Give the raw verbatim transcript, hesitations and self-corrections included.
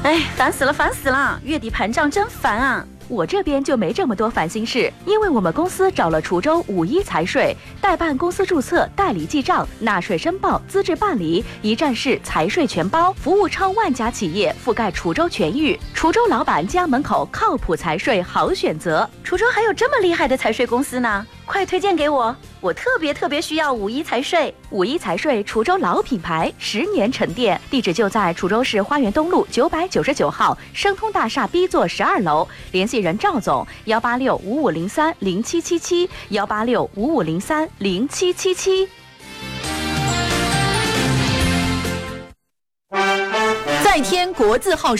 哎，烦死了，烦死了！月底盘账真烦啊！我这边就没这么多烦心事，因为我们公司找了滁州五一财税，代办公司注册、代理记账、纳税申报、资质办理，一站式财税全包，服务超万家企业，覆盖滁州全域。滁州老板家门口靠谱财税好选择。滁州还有这么厉害的财税公司呢，快推荐给我！我特别特别需要五一财税。五一财税滁州老品牌，十年沉淀，地址就在滁州市花园东路九百九十九号生通大厦 B 座十二楼，联系人赵总幺八六五五零三零七七七幺八六五五零三零七七七。 在天国字号